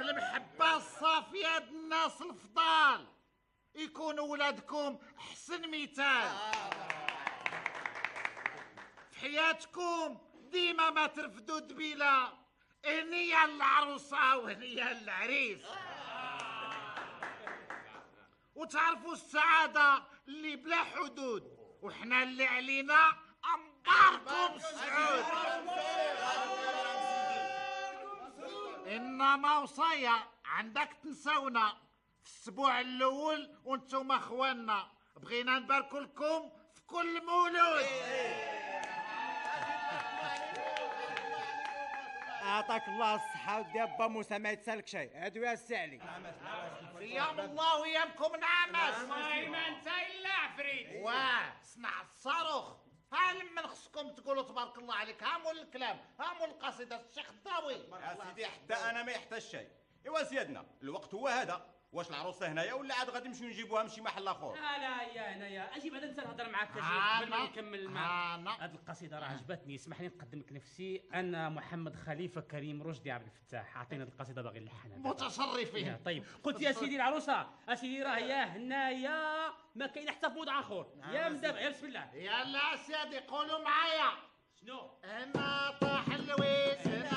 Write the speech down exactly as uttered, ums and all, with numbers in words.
بالمحبة الصافية الناس الفضال يكونوا ولادكم احسن مثال في حياتكم. ديما ما ترفدوا دبيله، هنيا العروسه وهنيا العريس، وتعرفوا السعاده اللي بلا حدود، وحنا اللي علينا انباركم السعود. انما وصايا عندك تنسونا في الاسبوع الاول وانتم اخواننا، بغينا نبارك لكم في كل مولود. اعطاك الله الصحة ودي با موسى ما يتسالك شيء. هادو يا السي علي. صيام الله ويامكم نعمس. والله ما انت الا عفريت. واه صنع الصاروخ. ها لما خصكم تقولوا تبارك الله عليك. ها مول الكلام، ها مول القصيده الشيخ الضاوي. يا سيدي حتى انا ما يحتاج شيء. ايوا سيادنا الوقت هو هذا. واش العروسه هنايا ولا عاد غادي نمشيو نجيبوها من شي محل اخر؟ لا لا يا هنايا اجي بعد انت نهضر معاك تجي قبل ما نكمل معاك. هذه القصيده راه عجبتني. اسمح لي نقدم لك نفسي. انا محمد خليفه كريم رشدي عبد الفتاح. اعطينا القصيده باغي نلحنها. متشرفين. طيب قلت يا سيدي العروسه اسيدي راه يا هنايا ما كاين حتى في موضع اخر. يا مدابع يا بسم الله. يلا سيدي قولوا معايا. شنو؟ هنا طاح الويس